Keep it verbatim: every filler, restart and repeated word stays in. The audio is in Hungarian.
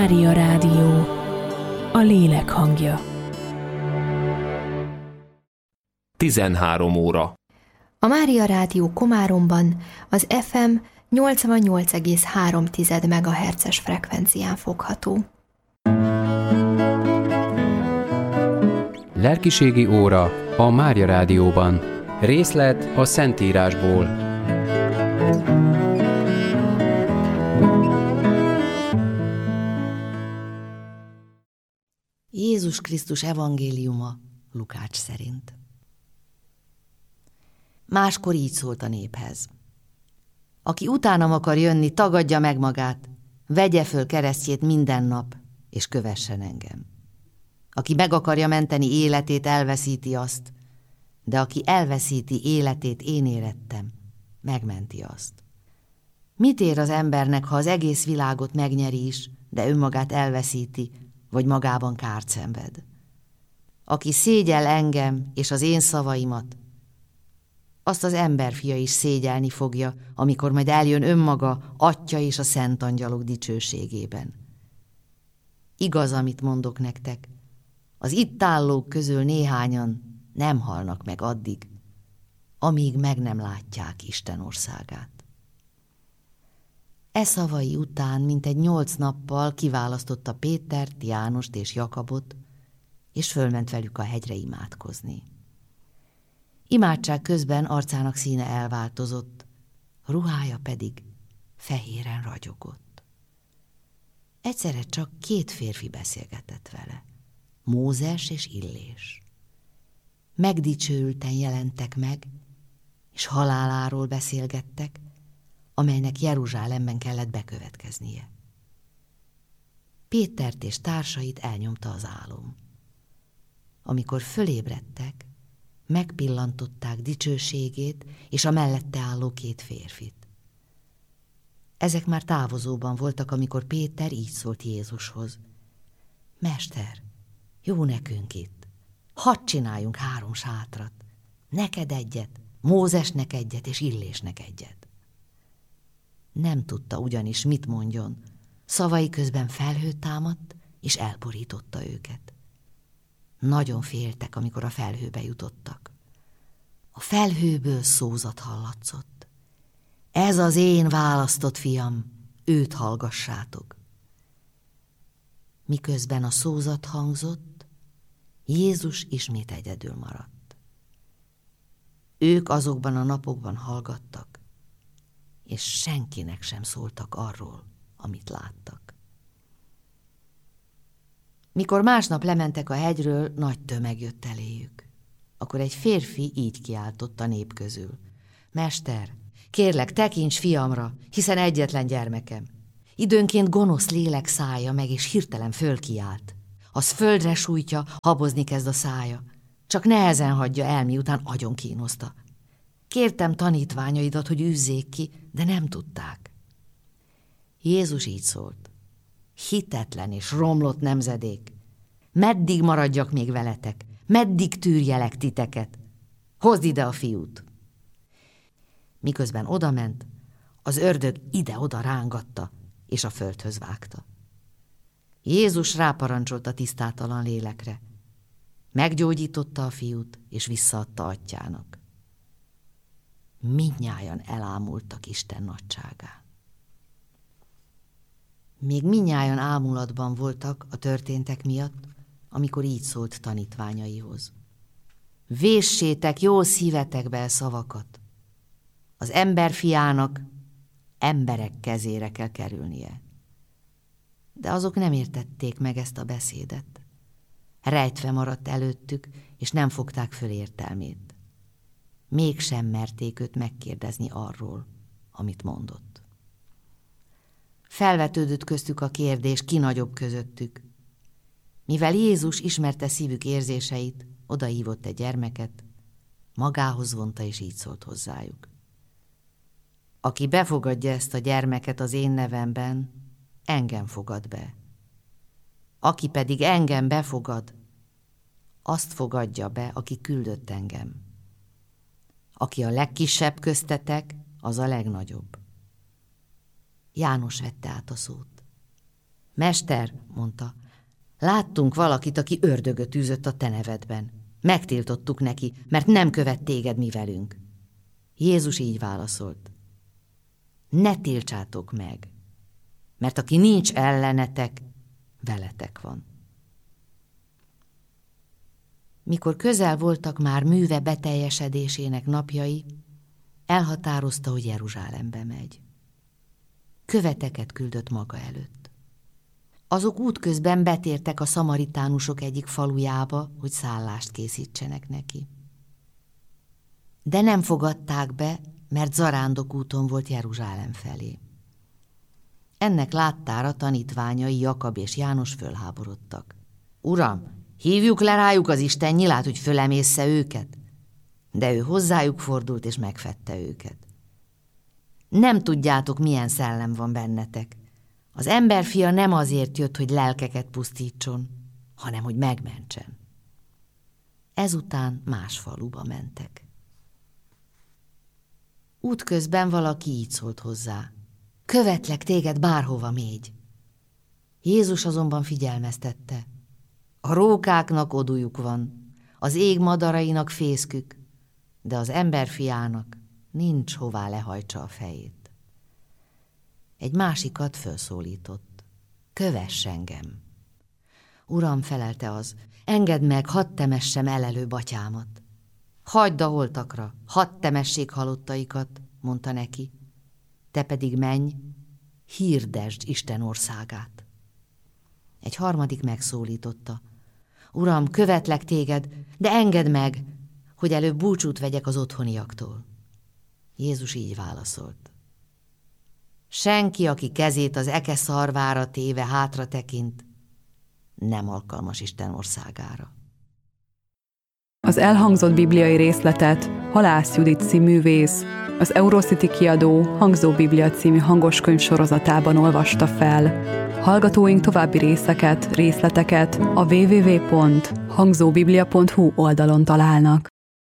Mária Rádió, a lélek hangja. tizenhárom óra. A Mária Rádió Komáromban az ef em nyolcvannyolc egész három megahertzes frekvencián fogható. Lelkiségi óra a Mária Rádióban. Részlet a Szentírásból. Jézus Krisztus evangéliuma Lukács szerint. Máskor így szólt a néphez. Aki utánam akar jönni, tagadja meg magát, vegye föl keresztjét minden nap, és kövessen engem. Aki meg akarja menteni életét, elveszíti azt, de aki elveszíti életét, én érettem, megmenti azt. Mit ér az embernek, ha az egész világot megnyeri is, de önmagát elveszíti, vagy magában kárt szenved? Aki szégyel engem és az én szavaimat, azt az emberfia is szégyelni fogja, amikor majd eljön önmaga, Atya és a szent angyalok dicsőségében. Igaz, amit mondok nektek, az itt állók közül néhányan nem halnak meg addig, amíg meg nem látják Isten országát. E szavai után mintegy nyolc nappal kiválasztotta Pétert, Jánost és Jakabot, és fölment velük a hegyre imádkozni. Imádság közben arcának színe elváltozott, ruhája pedig fehéren ragyogott. Egyszerre csak két férfi beszélgetett vele, Mózes és Illés. Megdicsőülten jelentek meg, és haláláról beszélgettek, amelynek Jeruzsálemben kellett bekövetkeznie. Pétert és társait elnyomta az álom. Amikor fölébredtek, megpillantották dicsőségét és a mellette álló két férfit. Ezek már távozóban voltak, amikor Péter így szólt Jézushoz. Mester, jó nekünk itt. Hadd csináljunk három sátrat. Neked egyet, Mózesnek egyet és Illésnek egyet. Nem tudta ugyanis, mit mondjon. Szavai közben felhő támadt, és elborította őket. Nagyon féltek, amikor a felhőbe jutottak. A felhőből szózat hallatszott. Ez az én választott fiam, őt hallgassátok. Miközben a szózat hangzott, Jézus ismét egyedül maradt. Ők azokban a napokban hallgattak, és senkinek sem szóltak arról, amit láttak. Mikor másnap lementek a hegyről, nagy tömeg jött eléjük. Akkor egy férfi így kiáltott a nép közül. Mester, kérlek, tekints fiamra, hiszen egyetlen gyermekem. Időnként gonosz lélek szállja meg, és hirtelen fölkiált. Az földre sújtja, habozni kezd a szája. Csak nehezen hagyja el, miután agyon kínozta. Kértem tanítványaidat, hogy űzzék ki, de nem tudták. Jézus így szólt. Hitetlen és romlott nemzedék. Meddig maradjak még veletek? Meddig tűrjelek titeket? Hozd ide a fiút! Miközben odament, az ördög ide-oda rángatta, és a földhöz vágta. Jézus ráparancsolt a tisztátalan lélekre. Meggyógyította a fiút, és visszaadta atyjának. Mindnyájan elámultak Isten nagyságán. Még mindnyájan ámulatban voltak a történtek miatt, amikor így szólt tanítványaihoz. Véssétek jó szívetekbe a szavakat. Az emberfiának emberek kezére kell kerülnie. De azok nem értették meg ezt a beszédet. Rejtve maradt előttük, és nem fogták föl értelmét. Mégsem merték őt megkérdezni arról, amit mondott. Felvetődött köztük a kérdés, ki nagyobb közöttük. Mivel Jézus ismerte szívük érzéseit, odahívott egy gyermeket, magához vonta, és így szólt hozzájuk. Aki befogadja ezt a gyermeket az én nevemben, engem fogad be. Aki pedig engem befogad, azt fogadja be, aki küldött engem. Aki a legkisebb köztetek, az a legnagyobb. János vette át a szót. Mester, mondta, láttunk valakit, aki ördögöt űzött a te nevedben. Megtiltottuk neki, mert nem követ téged mi velünk. Jézus így válaszolt. Ne tiltsátok meg, mert aki nincs ellenetek, veletek van. Mikor közel voltak már műve beteljesedésének napjai, elhatározta, hogy Jeruzsálembe megy. Követeket küldött maga előtt. Azok útközben betértek a szamaritánusok egyik falujába, hogy szállást készítsenek neki. De nem fogadták be, mert zarándokúton volt Jeruzsálem felé. Ennek láttára tanítványai Jakab és János fölháborodtak. Uram, hívjuk le rájuk az Isten nyilát, hogy fölemészze őket? De ő hozzájuk fordult és megfedte őket. Nem tudjátok, milyen szellem van bennetek. Az emberfia nem azért jött, hogy lelkeket pusztítson, hanem hogy megmentsen. Ezután más faluba mentek. Útközben valaki így szólt hozzá. Követlek téged bárhova mégy. Jézus azonban figyelmeztette. A rókáknak odújuk van, az ég madarainak fészkük, de az emberfiának nincs hová lehajtsa a fejét. Egy másikat felszólított. Kövess engem. Uram, felelte az, engedd meg, hadd temessem elelő batyámat. Hagyd a holtakra, hadd temessék halottaikat, mondta neki. Te pedig menj, hirdesd Isten országát. Egy harmadik megszólította. Uram, követlek téged, de engedd meg, hogy előbb búcsút vegyek az otthoniaktól. Jézus így válaszolt. Senki, aki kezét az eke szarvára téve hátra tekint, nem alkalmas Isten országára. Az elhangzott bibliai részletet Halász Judit cíművész, az Eurocity kiadó Hangzó Biblia című hangoskönyv sorozatában olvasta fel. Hallgatóink további részeket, részleteket a double-u double-u double-u pont hangzóbiblia pont hu oldalon találnak.